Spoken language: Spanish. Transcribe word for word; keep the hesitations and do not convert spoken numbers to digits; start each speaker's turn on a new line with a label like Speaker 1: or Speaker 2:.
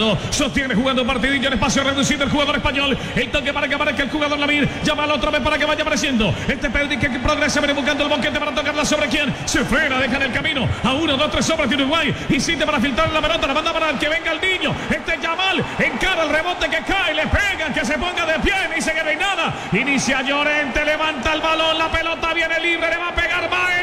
Speaker 1: jugando, sostiene jugando un partidillo en espacio reducido el jugador español. El toque para que aparezca el jugador Lamine. Llama otra vez para que vaya apareciendo. Este Pedri que progresa, viene buscando el boquete para tocarla sobre quién. Se frena, deja en el camino a uno, dos, tres hombres de Uruguay. Insiste para filtrar la pelota, la manda para que venga el niño. Este Yamal encara el rebote que cae, le pega, que se ponga de pie, ni dice que no hay nada. Inicia Llorente, levanta el balón, la pelota viene libre, le va a pegar Baez.